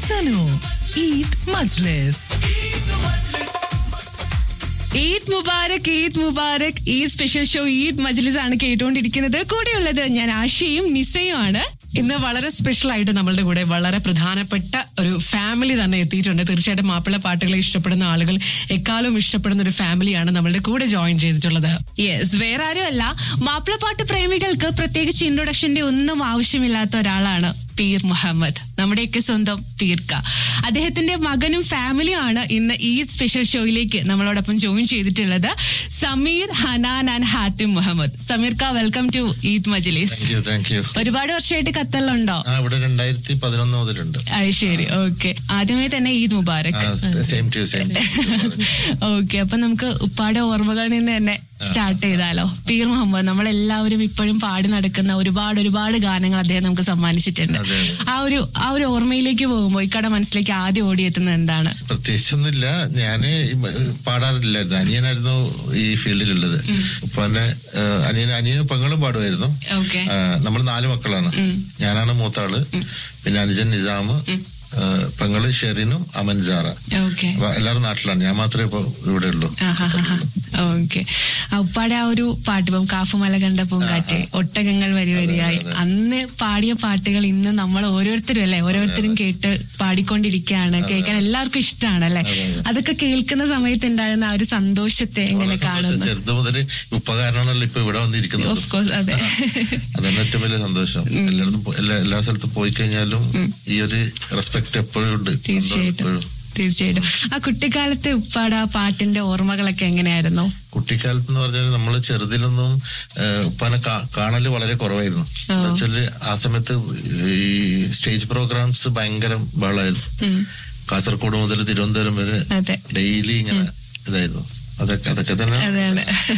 Sano Eid Majlis. Eid മുബാരക് Eid special show Eid മജ്ലിസ് ആണ് കേട്ടുകൊണ്ടിരിക്കുന്നത്. കൂടെയുള്ളത് ഞാൻ ആശയും നിസയുമാണ്. ഇന്ന് വളരെ സ്പെഷ്യൽ ആയിട്ട് നമ്മളുടെ കൂടെ വളരെ പ്രധാനപ്പെട്ട ഒരു ഫാമിലി തന്നെ എത്തിയിട്ടുണ്ട്. തീർച്ചയായിട്ടും മാപ്പിള പാട്ടുകളെ ഇഷ്ടപ്പെടുന്ന ആളുകൾ എക്കാലം ഇഷ്ടപ്പെടുന്ന ഒരു ഫാമിലിയാണ് നമ്മളുടെ കൂടെ ജോയിൻ ചെയ്തിട്ടുള്ളത്. യെസ്, വേറെ ആരും അല്ല, മാപ്പിള പാട്ട് പ്രേമികൾക്ക് പ്രത്യേകിച്ച് ഇൻട്രൊഡക്ഷന്റെ ഒന്നും ആവശ്യമില്ലാത്ത ഒരാളാണ് പീർ മുഹമ്മദ്, നമ്മുടെയൊക്കെ സ്വന്തം പീർക്ക. അദ്ദേഹത്തിന്റെ മകനും ഫാമിലിയും ആണ് ഇന്ന് ഈദ് സ്പെഷ്യൽ ഷോയിലേക്ക് നമ്മളോടൊപ്പം ജോയിൻ ചെയ്തിട്ടുള്ളത്. സമീർ, ഹനാൻ and ഹാത്തിം Muhammad. സമീർക്ക, welcome to Eid മജ്ലിസ്. ഒരുപാട് വർഷമായിട്ട് ഖത്തറിലുണ്ടോ? ഇവിടെ 2011 മുതലുണ്ട്. ശരി, ഓക്കെ. ആദ്യമേ തന്നെ ഈദ് മുബാരക്. ഓക്കെ, അപ്പൊ നമുക്ക് ഉപ്പാടെ ഓർമ്മകളിൽ നിന്ന് തന്നെ സ്റ്റാർട്ട് ചെയ്താലോ? പീർ മുഹമ്മദ്, നമ്മളെല്ലാവരും ഇപ്പോഴും പാടി നടക്കുന്ന ഒരുപാട് ഗാനങ്ങൾ അദ്ദേഹം നമുക്ക് സമ്മാനിച്ചിട്ടുണ്ട്. ആ ഒരു ഓർമ്മയിലേക്ക് പോകുമ്പോൾ ഇക്കടെ മനസ്സിലേക്ക് ആദ്യം ഓടിയെത്തുന്നത് എന്താണ്? പ്രത്യേകിച്ചൊന്നുമില്ല, ഞാന് പാടാറില്ലായിരുന്നു. അനിയനായിരുന്നു ഈ ഫീൽഡിലുള്ളത്. ഉപ്പാന്റെ അനിയനും പെങ്ങളും പാടുമായിരുന്നു. നമ്മൾ 4 മക്കളാണ്. ഞാനാണ് മൂത്താള്. പിന്നെ അനുജൻ നിസാം, പെങ്ങള് ഷെറിനും അമൻജാറ. എല്ലാവരും നാട്ടിലാണ്, ഞാൻ മാത്രമേ ഇപ്പൊ ഇവിടെ ഉള്ളൂ. ഓക്കെ. ഉപ്പാടെ ആ ഒരു പാട്ട്, ഇപ്പം കാഫുമല കണ്ട പൂങ്കാറ്റ്, ഒട്ടകങ്ങൾ വരിയായി, അന്ന് പാടിയ പാട്ടുകൾ ഇന്ന് നമ്മൾ ഓരോരുത്തരും കേട്ട് പാടിക്കൊണ്ടിരിക്കുകയാണ്. കേൾക്കാൻ എല്ലാവർക്കും ഇഷ്ടമാണ് അല്ലെ? അതൊക്കെ കേൾക്കുന്ന സമയത്ത് ഉണ്ടാകുന്ന ആ ഒരു സന്തോഷത്തെ എങ്ങനെ കാണുന്നു? ചെറുത് മുതല് ഉപകാരണമാണല്ലോ ഇപ്പൊ ഇവിടെ വന്നിരിക്കുന്നത്. ഓഫ് കോഴ്സ്, അതെ. അതാണ് ഏറ്റവും വലിയ സന്തോഷം. എല്ലാ സ്ഥലത്തും പോയി കഴിഞ്ഞാലും ഈ ഒരു റെസ്പെക്ട് എപ്പോഴും ഉണ്ട്. തീർച്ചയായിട്ടും. ആ കുട്ടിക്കാലത്തെ ഉപ്പാട് ആ പാട്ടിന്റെ ഓർമ്മകളൊക്കെ എങ്ങനെയായിരുന്നു? കുട്ടിക്കാലത്ത് എന്ന് പറഞ്ഞാൽ നമ്മള് ചെറുതിലൊന്നും ഉപ്പാനെ കാണല് വളരെ കുറവായിരുന്നു. എന്നുവെച്ചാല് ആ സമയത്ത് ഈ സ്റ്റേജ് പ്രോഗ്രാംസ് ഭയങ്കര ബഹളായിരുന്നു. കാസർഗോഡ് മുതൽ തിരുവനന്തപുരം വരെ ഡെയിലി ഇങ്ങനെ ഇതായിരുന്നു. അതൊക്കെ തന്നെ